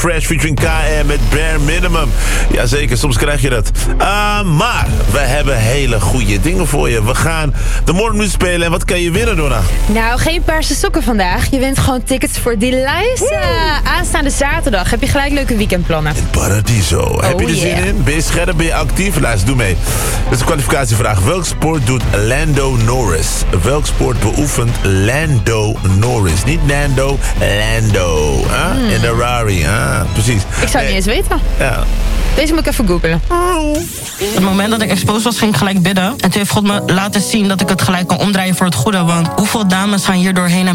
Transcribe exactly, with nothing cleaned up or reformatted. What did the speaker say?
Fresh featuring K M met Bare Minimum. Jazeker, soms krijg je dat. Uh, maar we hebben hele goede dingen voor je. We gaan de morgenmuziek spelen. En wat kan je winnen, Donna? Nou, geen paarse sokken vandaag. Je wint gewoon tickets voor Deliza. Aanstaande zaterdag heb je gelijk leuke weekendplannen. In Paradiso. Oh, heb je er yeah. zin in? Ben je scherp? Ben je actief? Luister, doe mee. Dit is een kwalificatievraag. Welk sport doet Lando Norris? Welk sport beoefent Lando Norris? Niet Nando, Lando. Huh? Hmm. In de Rari. Huh? Precies. Ik zou het Nee. niet eens weten. Ja. Deze moet ik even googlen. Op het moment dat ik exposed was, ging ik gelijk bidden. En toen heeft God me laten zien dat ik het gelijk kan omdraaien voor het goede. Want hoeveel dames gaan hier doorheen en